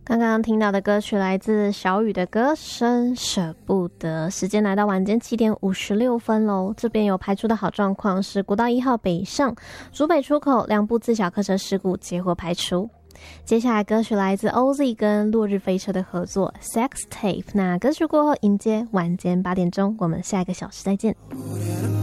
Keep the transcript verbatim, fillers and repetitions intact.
刚刚听到的歌曲来自小雨的歌声舍不得。时间来到晚间七点五十六分喽，这边有排出的好状况是国道一号北上竹北出口两部自小客车事故结获排除。接下来歌曲来自 O Z 跟落日飞车的合作 Sex Tape， 那歌曲过后迎接晚间八点钟，我们下一个小时再见。